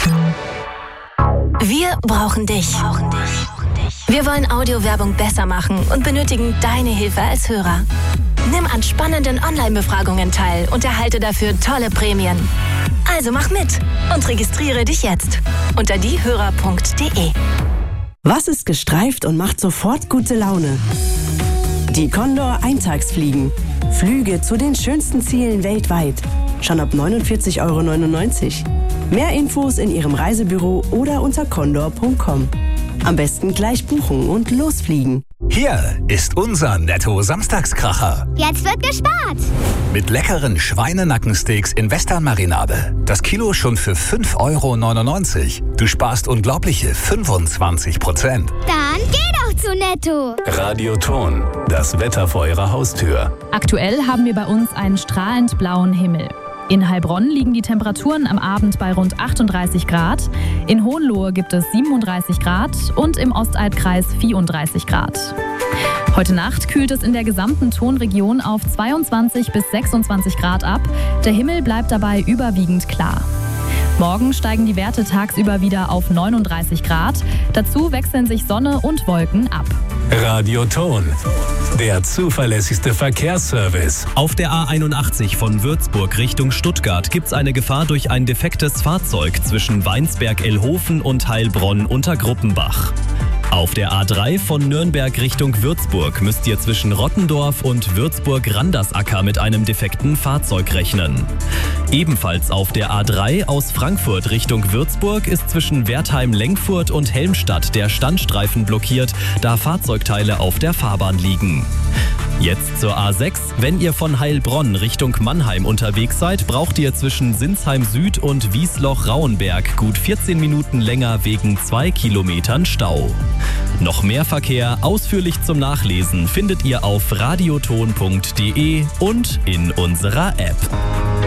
Wir brauchen dich. Wir wollen Audiowerbung besser machen und benötigen deine Hilfe als Hörer. Nimm an spannenden Online-Befragungen teil und erhalte dafür tolle Prämien. Also mach mit und registriere dich jetzt unter diehörer.de. Was ist gestreift und macht sofort gute Laune? Die Condor Eintagsfliegen. Flüge zu den schönsten Zielen weltweit. Schon ab 49,99 €. Mehr Infos in Ihrem Reisebüro oder unter condor.com. Am besten gleich buchen und losfliegen. Hier ist unser Netto-Samstagskracher. Jetzt wird gespart. Mit leckeren Schweinenackensteaks in Western-Marinade. Das Kilo schon für 5,99 €. Du sparst unglaubliche 25%. Dann geh doch zu Netto. Radioton, das Wetter vor Ihrer Haustür. Aktuell haben wir bei uns einen strahlend blauen Himmel. In Heilbronn liegen die Temperaturen am Abend bei rund 38 Grad. In Hohenlohe gibt es 37 Grad und im Ostalbkreis 34 Grad. Heute Nacht kühlt es in der gesamten Tonregion auf 22 bis 26 Grad ab. Der Himmel bleibt dabei überwiegend klar. Morgen steigen die Werte tagsüber wieder auf 39 Grad. Dazu wechseln sich Sonne und Wolken ab. Radioton, der zuverlässigste Verkehrsservice. Auf der A81 von Würzburg Richtung Stuttgart gibt's eine Gefahr durch ein defektes Fahrzeug zwischen Weinsberg-Ellhofen und Heilbronn-Untergruppenbach. Auf der A3 von Nürnberg Richtung Würzburg müsst ihr zwischen Rottendorf und Würzburg-Randersacker mit einem defekten Fahrzeug rechnen. Ebenfalls auf der A3 aus Frankfurt Richtung Würzburg ist zwischen Wertheim-Lengfurt und Helmstadt der Standstreifen blockiert, da Fahrzeugteile auf der Fahrbahn liegen. Jetzt zur A6. Wenn ihr von Heilbronn Richtung Mannheim unterwegs seid, braucht ihr zwischen Sinsheim Süd und Wiesloch-Rauenberg gut 14 Minuten länger wegen 2 Kilometern Stau. Noch mehr Verkehr ausführlich zum Nachlesen findet ihr auf radioton.de und in unserer App.